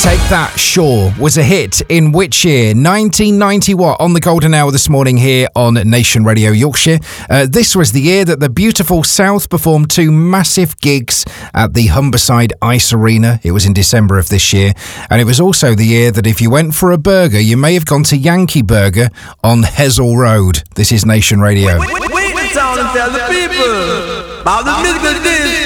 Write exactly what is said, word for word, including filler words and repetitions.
Take That, Sure, was a hit in which year? nineteen ninety what? On the Golden Hour this morning here on Nation Radio Yorkshire. Uh, this was the year that the beautiful South performed two massive gigs at the Humberside Ice Arena. It was in December of this year. And it was also the year that if you went for a burger, you may have gone to Yankee Burger on Hessel Road. This is Nation Radio. Wait, wait, wait, wait, and tell the people about the musical disc.